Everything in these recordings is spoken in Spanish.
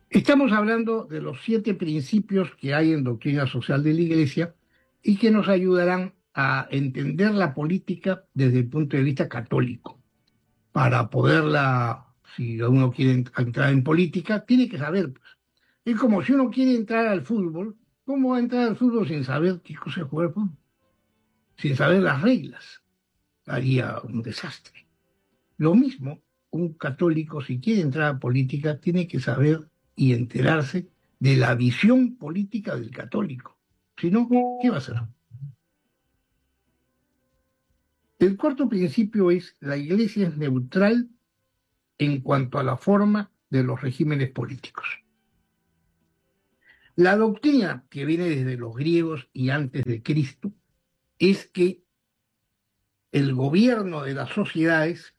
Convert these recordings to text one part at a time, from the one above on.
Estamos hablando de los 7 principios que hay en doctrina social de la Iglesia y que nos ayudarán a entender la política desde el punto de vista católico. Para poderla, si uno quiere entrar en política, tiene que saber. Es como si uno quiere entrar al fútbol, ¿cómo va a entrar al fútbol sin saber qué cosa es jugar fútbol? Sin saber las reglas. Haría un desastre. Lo mismo, un católico, si quiere entrar a política, tiene que saber y enterarse de la visión política del católico. Si no, ¿qué va a hacer? El cuarto principio es: la Iglesia es neutral en cuanto a la forma de los regímenes políticos. La doctrina que viene desde los griegos y antes de Cristo es que el gobierno de las sociedades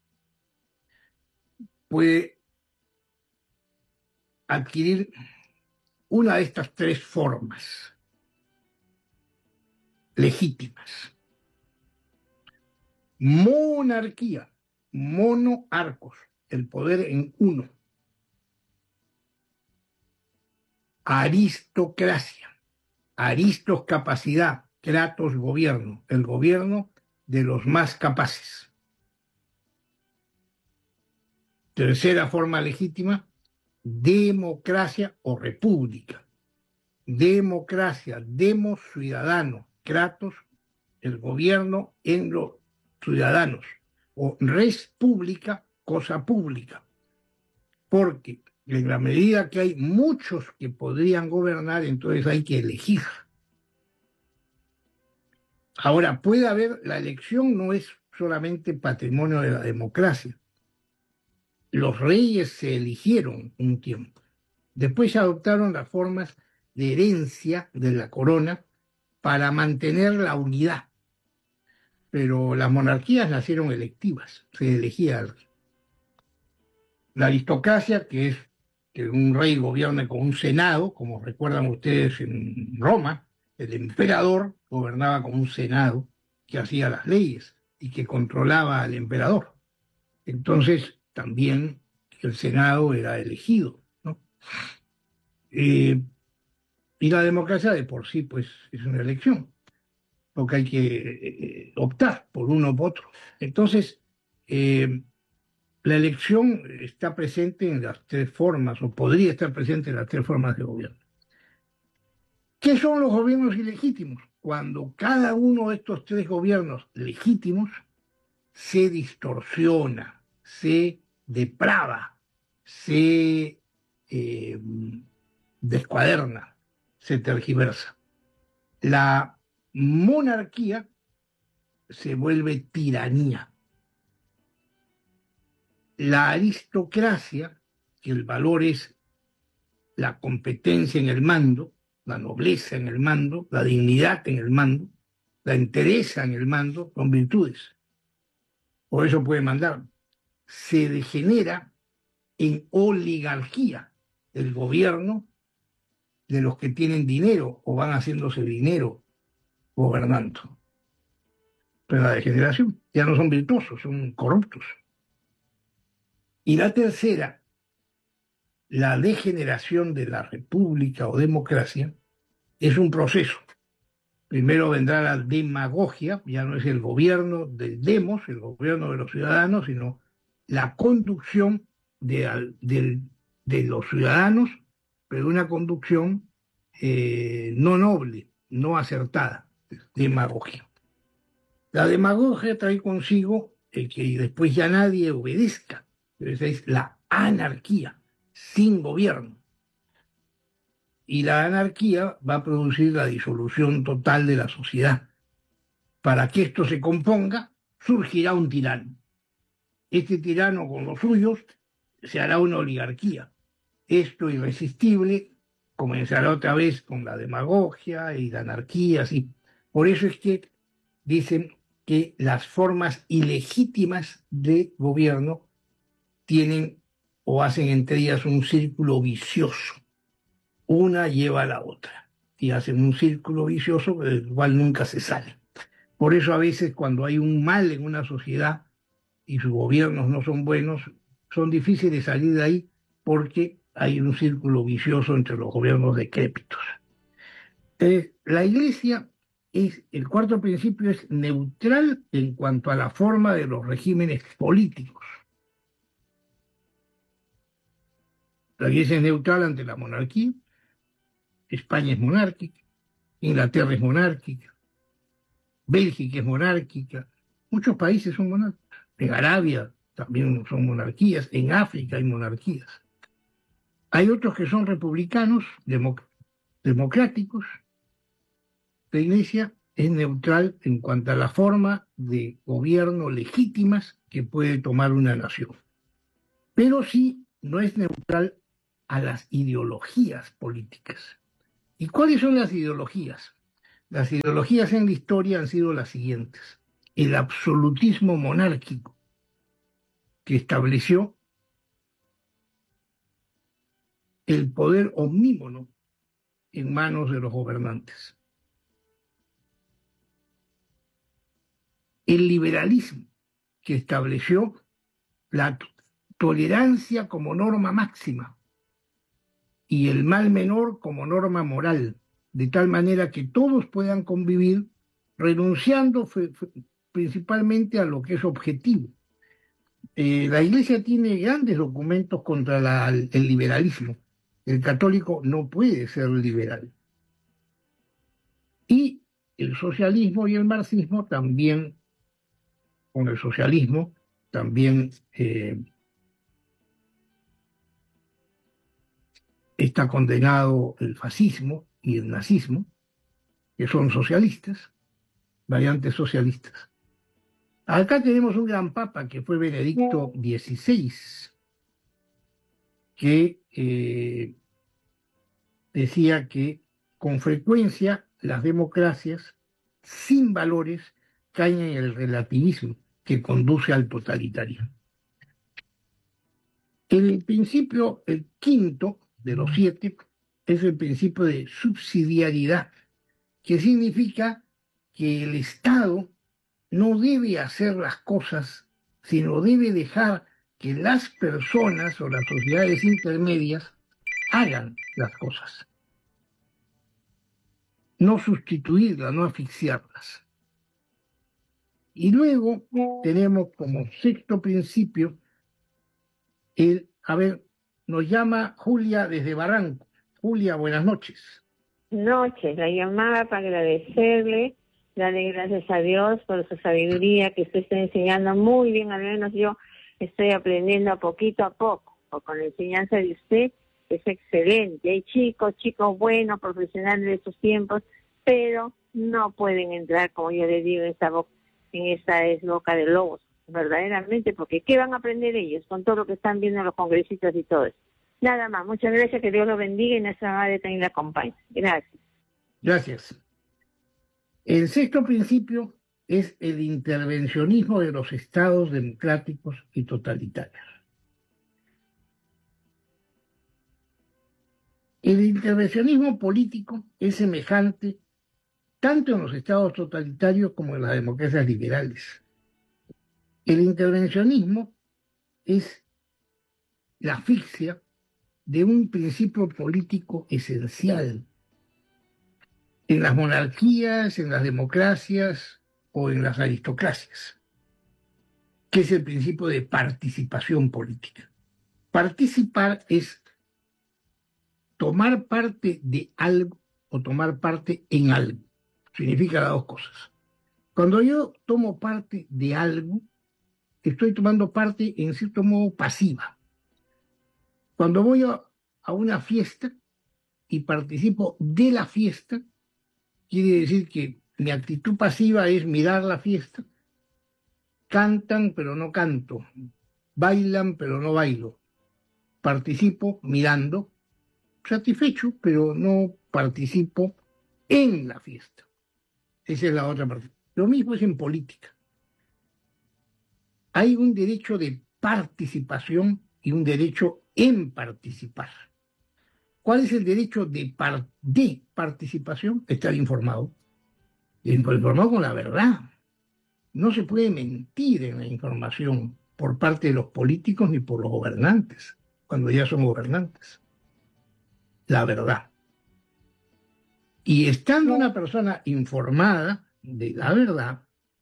puede adquirir una de estas 3 formas legítimas: monarquía, monoarcos, el poder en uno; aristocracia, aristos capacidad, kratos gobierno, el gobierno de los más capaces. Tercera forma legítima, democracia o república. Democracia, demos, ciudadano, kratos, el gobierno en los ciudadanos, o res pública, cosa pública, porque en la medida que hay muchos que podrían gobernar, entonces hay que elegir. Ahora, puede haber, la elección no es solamente patrimonio de la democracia. Los reyes se eligieron un tiempo. Después se adoptaron las formas de herencia de la corona para mantener la unidad. Pero las monarquías nacieron electivas, se elegía al rey. La aristocracia, que es que un rey gobierne con un senado, como recuerdan ustedes en Roma, el emperador gobernaba con un senado que hacía las leyes y que controlaba al emperador. Entonces, también el senado era elegido, ¿no? Eh, y la democracia de por sí, pues, es una elección, porque hay que optar por uno o por otro. Entonces, la elección está presente en las 3 formas, o podría estar presente en las 3 formas de gobierno. ¿Qué son los gobiernos ilegítimos? Cuando cada uno de estos 3 gobiernos legítimos se distorsiona, se deprava, se eh, descuaderna, se tergiversa. La monarquía se vuelve tiranía. La aristocracia, que el valor es la competencia en el mando, la nobleza en el mando, la dignidad en el mando, la entereza en el mando, son virtudes. Por eso puede mandar. Se degenera en oligarquía, el gobierno de los que tienen dinero o van haciéndose dinero gobernando. Pero la degeneración, ya no son virtuosos, son corruptos. Y la tercera, la degeneración de la república o democracia, es un proceso. Primero vendrá la demagogia, ya no es el gobierno del demos, el gobierno de los ciudadanos, sino la conducción de los ciudadanos, pero una conducción no noble, no acertada, demagogia. La demagogia trae consigo el que después ya nadie obedezca, pero esa es la anarquía, sin gobierno. Y la anarquía va a producir la disolución total de la sociedad. Para que esto se componga, surgirá un tirano. Este tirano con los suyos se hará una oligarquía. Esto irresistible comenzará otra vez con la demagogia y la anarquía, así. Por eso es que dicen que las formas ilegítimas de gobierno tienen o hacen entre ellas un círculo vicioso. Una lleva a la otra y hacen un círculo vicioso del cual nunca se sale. Por eso a veces cuando hay un mal en una sociedad y sus gobiernos no son buenos, son difíciles de salir de ahí porque hay un círculo vicioso entre los gobiernos decrépitos. La Iglesia el cuarto principio es neutral en cuanto a la forma de los regímenes políticos. La Iglesia es neutral ante la monarquía, España es monárquica, Inglaterra es monárquica, Bélgica es monárquica, muchos países son monárquicos. En Arabia también son monarquías, en África hay monarquías. Hay otros que son republicanos, democráticos. La Iglesia es neutral en cuanto a la forma de gobierno legítimas que puede tomar una nación. Pero sí no es neutral a las ideologías políticas. ¿Y cuáles son las ideologías? Las ideologías en la historia han sido las siguientes. El absolutismo monárquico, que estableció el poder omnímono en manos de los gobernantes. El liberalismo, que estableció la tolerancia como norma máxima y el mal menor como norma moral, de tal manera que todos puedan convivir renunciando principalmente a lo que es objetivo. La Iglesia tiene grandes documentos contra el liberalismo. El católico no puede ser liberal. Y el socialismo y el marxismo también, con el socialismo, también está condenado el fascismo y el nazismo, que son socialistas, variantes socialistas. Acá tenemos un gran papa que fue Benedicto XVI, que decía que con frecuencia las democracias sin valores caen en el relativismo que conduce al totalitarismo. El principio, el quinto de los 7, es el principio de subsidiariedad, que significa que el Estado no debe hacer las cosas, sino debe dejar que las personas o las sociedades intermedias hagan las cosas. No sustituirlas, no asfixiarlas. Y luego tenemos como sexto principio nos llama Julia desde Barranco. Julia, buenas noches. Noches, la llamaba para agradecerle, darle gracias a Dios por su sabiduría que usted está enseñando muy bien, al menos yo estoy aprendiendo poquito a poco, o con la enseñanza de usted es excelente. Hay chicos buenos, profesionales de estos tiempos, pero no pueden entrar, como yo les digo, en esta es boca de lobos, verdaderamente, porque ¿qué van a aprender ellos con todo lo que están viendo los congresistas y todo eso? Nada más, muchas gracias, que Dios los bendiga y nuestra madre también la acompañe. Gracias. Gracias. El sexto principio es el intervencionismo de los estados democráticos y totalitarios. El intervencionismo político es semejante tanto en los estados totalitarios como en las democracias liberales. El intervencionismo es la asfixia de un principio político esencial en las monarquías, en las democracias o en las aristocracias, que es el principio de participación política. Participar es tomar parte de algo o tomar parte en algo. Significa las dos cosas. Cuando yo tomo parte de algo, estoy tomando parte en cierto modo pasiva. Cuando voy a una fiesta y participo de la fiesta, quiere decir que mi actitud pasiva es mirar la fiesta. Cantan, pero no canto. Bailan, pero no bailo. Participo mirando, satisfecho, pero no participo en la fiesta. Esa es la otra parte. Lo mismo es en política. Hay un derecho de participación y un derecho en participar. ¿Cuál es el derecho de participación? Estar informado. Informado con la verdad. No se puede mentir en la información por parte de los políticos ni por los gobernantes, cuando ya son gobernantes. la verdad. Y estando una persona informada de la verdad,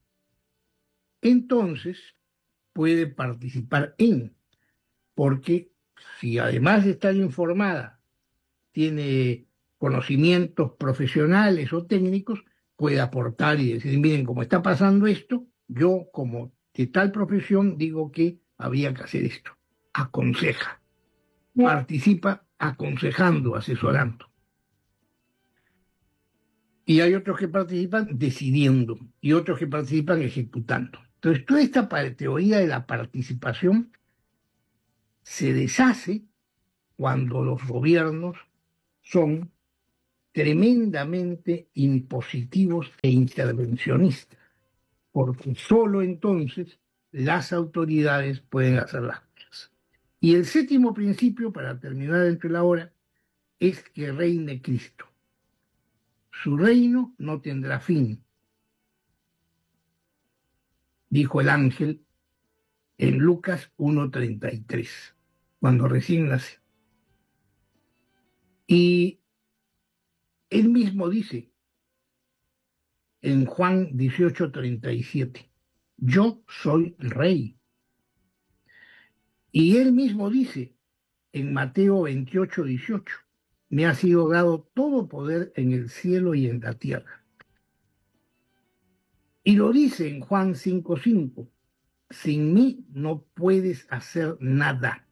entonces puede participar porque si además de estar informada, tiene conocimientos profesionales o técnicos, puede aportar y decir, miren, como está pasando esto, yo como de tal profesión digo que habría que hacer esto. Aconseja, participa aconsejando, asesorando. Y hay otros que participan decidiendo y otros que participan ejecutando. Entonces, toda esta teoría de la participación se deshace cuando los gobiernos son tremendamente impositivos e intervencionistas, porque solo entonces las autoridades pueden hacer las cosas. Y el séptimo principio, para terminar entre la hora, es que reine Cristo. Su reino no tendrá fin, dijo el ángel en Lucas 1:33, cuando recién nace. Y él mismo dice en Juan 18:37, yo soy rey. Y él mismo dice en Mateo 28:18, me ha sido dado todo poder en el cielo y en la tierra. Y lo dice en Juan 5:5, sin mí no puedes hacer nada.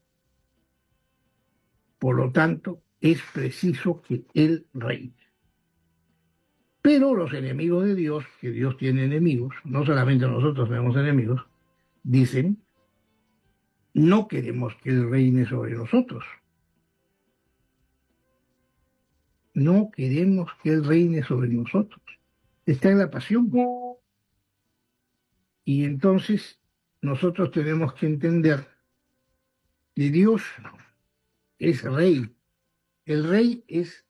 Por lo tanto, es preciso que Él reine. Pero los enemigos de Dios, que Dios tiene enemigos, no solamente nosotros tenemos enemigos, dicen, no queremos que Él reine sobre nosotros. No queremos que Él reine sobre nosotros. Está en la pasión. Y entonces nosotros tenemos que entender que Dios es rey. El rey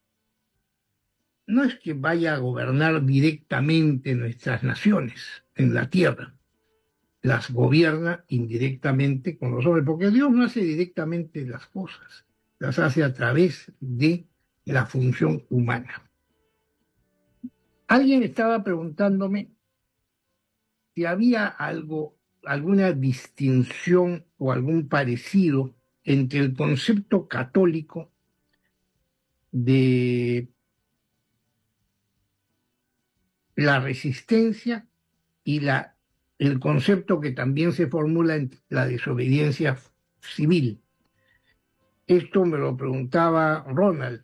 no es que vaya a gobernar directamente nuestras naciones en la tierra, las gobierna indirectamente con los hombres, porque Dios no hace directamente las cosas, las hace a través de la función humana. Alguien estaba preguntándome si había alguna distinción o algún parecido entre el concepto católico de la resistencia y el concepto que también se formula en la desobediencia civil. Esto me lo preguntaba Ronald.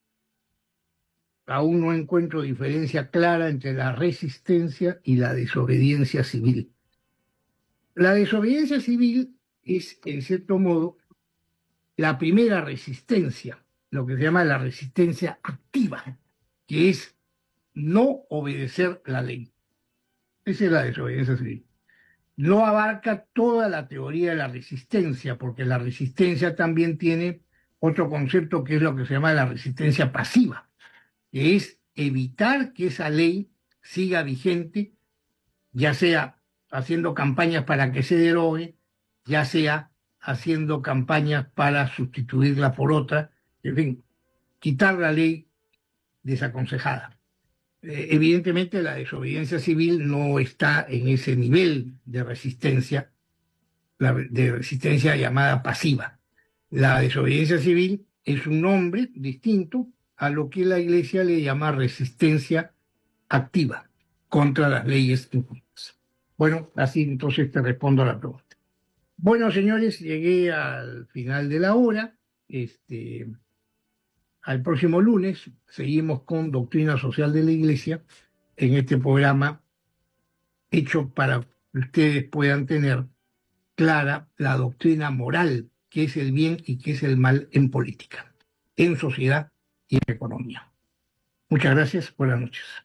Aún no encuentro diferencia clara entre la resistencia y la desobediencia civil. La desobediencia civil es, en cierto modo, la primera resistencia, lo que se llama la resistencia activa, que es no obedecer la ley. Esa es la desobediencia civil. No abarca toda la teoría de la resistencia, porque la resistencia también tiene otro concepto que es lo que se llama la resistencia pasiva, que es evitar que esa ley siga vigente, ya sea haciendo campañas para que se derogue, ya sea haciendo campañas para sustituirla por otra, en fin, quitar la ley desaconsejada. Evidentemente la desobediencia civil no está en ese nivel de resistencia llamada pasiva. La desobediencia civil es un nombre distinto a lo que la Iglesia le llama resistencia activa contra las leyes injustas. Bueno, así entonces te respondo a la pregunta. Bueno, señores, llegué al final de la hora. Al próximo lunes seguimos con Doctrina Social de la Iglesia en este programa hecho para que ustedes puedan tener clara la doctrina moral, qué es el bien y qué es el mal en política, en sociedad y en economía. Muchas gracias, buenas noches.